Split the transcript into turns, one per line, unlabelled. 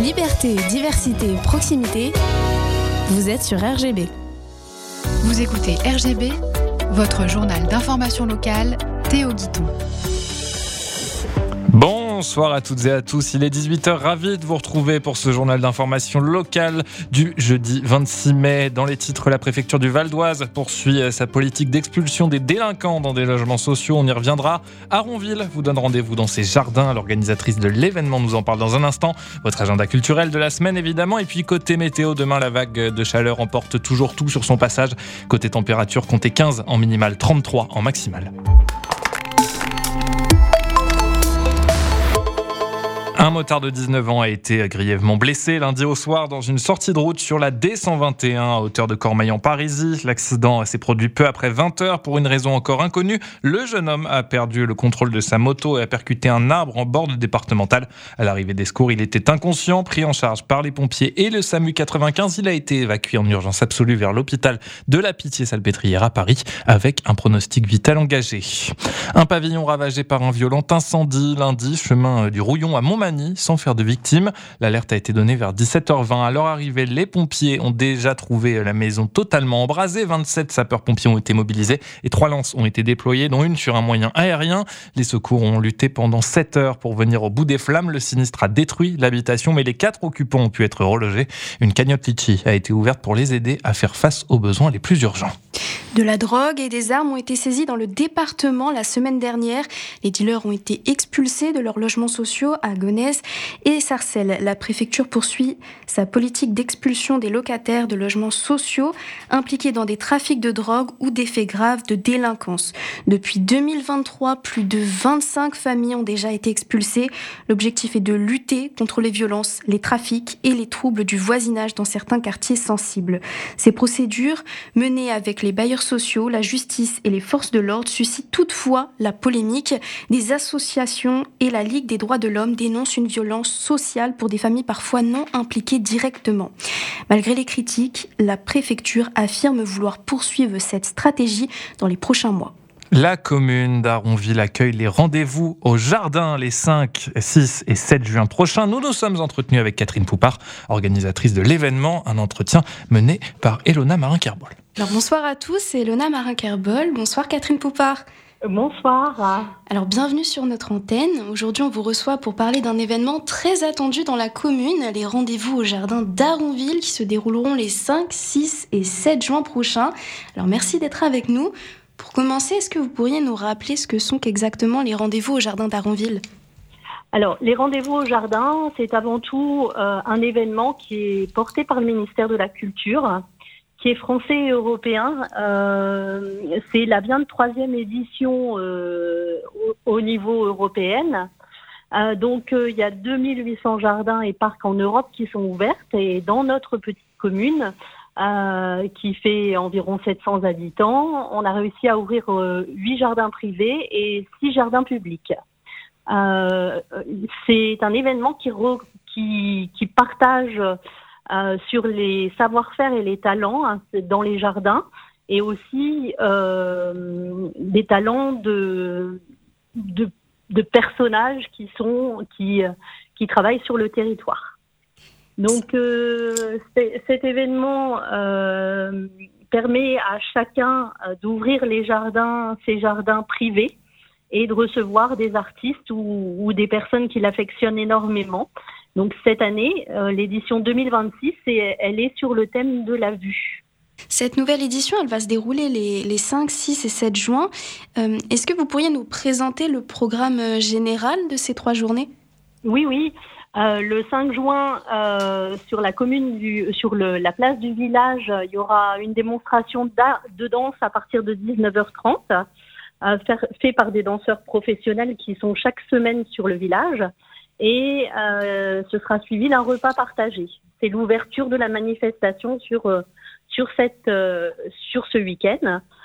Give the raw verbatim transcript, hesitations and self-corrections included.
Liberté, diversité, proximité. Vous êtes sur R G B.
Vous écoutez R G B, votre journal d'information locale, Théo Guiton.
Bonsoir à toutes et à tous, il est dix-huit heures, ravi de vous retrouver pour ce journal d'information locale du jeudi vingt-six mai. Dans les titres, la préfecture du Val d'Oise poursuit sa politique d'expulsion des délinquants dans des logements sociaux, on y reviendra. Aronville vous donne rendez-vous dans ses jardins, l'organisatrice de l'événement nous en parle dans un instant. Votre agenda culturel de la semaine évidemment, et puis côté météo, demain la vague de chaleur emporte toujours tout sur son passage. Côté température, comptez quinze en minimal, trente-trois en maximal. Un motard de dix-neuf ans a été grièvement blessé lundi au soir dans une sortie de route sur la D cent vingt et un à hauteur de Cormeilles-en-Parisis. L'accident s'est produit peu après vingt heures pour une raison encore inconnue. Le jeune homme a perdu le contrôle de sa moto et a percuté un arbre en bord de départementale. À l'arrivée des secours, il était inconscient, pris en charge par les pompiers et le SAMU quatre-vingt-quinze. Il a été évacué en urgence absolue vers l'hôpital de la Pitié-Salpêtrière à Paris avec un pronostic vital engagé. Un pavillon ravagé par un violent incendie lundi, chemin du Rouillon à Montmagny, sans faire de victimes. L'alerte a été donnée vers dix-sept heures vingt. À leur arrivée, les pompiers ont déjà trouvé la maison totalement embrasée. vingt-sept sapeurs-pompiers ont été mobilisés et trois lances ont été déployées, dont une sur un moyen aérien. Les secours ont lutté pendant sept heures pour venir au bout des flammes. Le sinistre a détruit l'habitation, mais les quatre occupants ont pu être relogés. Une cagnotte Litchi a été ouverte pour les aider à faire face aux besoins les plus urgents.
De la drogue et des armes ont été saisis dans le département la semaine dernière. Les dealers ont été expulsés de leurs logements sociaux à Gonesse et Sarcelles. La préfecture poursuit sa politique d'expulsion des locataires de logements sociaux impliqués dans des trafics de drogue ou des faits graves de délinquance. Depuis deux mille vingt-trois, plus de vingt-cinq familles ont déjà été expulsées. L'objectif est de lutter contre les violences, les trafics et les troubles du voisinage dans certains quartiers sensibles. Ces procédures, menées avec les bailleurs sociaux, la justice et les forces de l'ordre, suscitent toutefois la polémique. Des associations et la Ligue des droits de l'homme dénoncent une violence sociale pour des familles parfois non impliquées directement. Malgré les critiques, la préfecture affirme vouloir poursuivre cette stratégie dans les prochains mois.
La commune d'Aronville accueille les rendez-vous au jardin les cinq, six et sept juin prochains. Nous nous sommes entretenus avec Catherine Poupard, organisatrice de l'événement, un entretien mené par Elona Marin-Kerbol.
Alors bonsoir à tous, c'est Elona Marin-Kerbol. Bonsoir Catherine Poupard.
Bonsoir.
Alors bienvenue sur notre antenne. Aujourd'hui on vous reçoit pour parler d'un événement très attendu dans la commune, les rendez-vous au jardin d'Aronville qui se dérouleront les cinq, six et sept juin prochains. Alors merci d'être avec nous. Pour commencer, est-ce que vous pourriez nous rappeler ce que sont exactement les rendez-vous au jardin d'Aronville ?
Alors, les rendez-vous au jardin, c'est avant tout euh, un événement qui est porté par le ministère de la Culture, qui est français et européen. Euh, c'est la vingt-troisième édition euh, au, au niveau européen. Euh, donc, euh, il y a deux mille huit cents jardins et parcs en Europe qui sont ouverts. Et dans notre petite commune, Euh, qui fait environ sept cents habitants, on a réussi à ouvrir euh, huit jardins privés et six jardins publics. Euh, c'est un événement qui, re, qui, qui partage euh, sur les savoir-faire et les talents hein, dans les jardins et aussi euh, des talents de, de, de personnages qui, sont, qui, qui travaillent sur le territoire. Donc, euh, cet événement euh, permet à chacun euh, d'ouvrir les jardins, ses jardins privés, et de recevoir des artistes ou, ou des personnes qui l'affectionnent énormément. Donc, cette année, euh, l'édition deux mille vingt-six, et, elle est sur le thème de la vue.
Cette nouvelle édition, elle va se dérouler les, les cinq, six et sept juin. Euh, est-ce que vous pourriez nous présenter le programme général de ces trois journées ?
Oui, oui. Euh, le cinq juin, euh, sur la commune du, sur le, la place du village, il y aura une démonstration de danse à partir de dix-neuf heures trente, euh, fait par des danseurs professionnels qui sont chaque semaine sur le village, et euh, ce sera suivi d'un repas partagé. C'est l'ouverture de la manifestation sur euh, sur cette euh, sur ce week-end.